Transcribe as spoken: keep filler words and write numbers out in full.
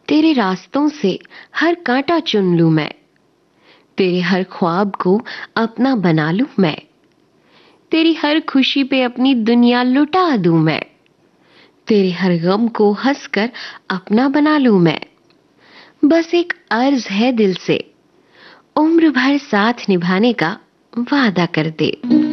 तेरे रास्तों से हर कांटा चुन लूं मैं, तेरे हर ख्वाब को अपना बना लूं मैं, तेरी हर खुशी पे अपनी दुनिया लुटा दूं मैं, तेरे हर गम को हंसकर अपना बना लूं मैं। बस एक अर्ज है दिल से, उम्र भर साथ निभाने का वादा कर दे।